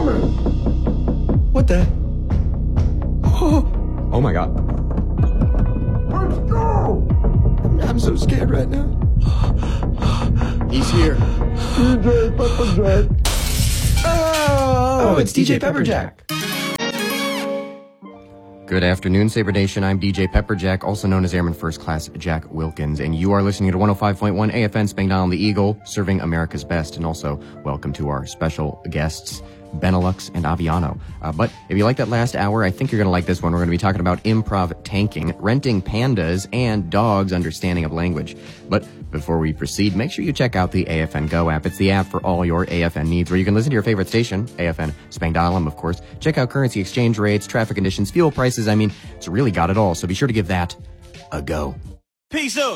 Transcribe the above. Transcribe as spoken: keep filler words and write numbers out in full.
coming! What the? Oh, oh my god. Let's go! I'm so scared right now. He's here. D J Pepperjack. Oh, Oh, it's D J Pepperjack. Good afternoon, Sabre Nation. I'm D J Pepperjack, also known as Airman First Class Jack Wilkins, and you are listening to one oh five point one A F N Spangdahlem the Eagle, serving America's best. And also, welcome to our special guests, Benelux and Aviano. Uh, but if you like that last hour, I think you're going to like this one. We're going to be talking about improv tanking, renting pandas, and dogs' understanding of language. But before we proceed, make sure you check out the A F N Go app. It's the app for all your A F N needs, where you can listen to your favorite station, A F N Spangdahlem, of course. Check out currency exchange rates, traffic conditions, fuel prices. I mean, it's really got it all. So be sure to give that a go. Peace up.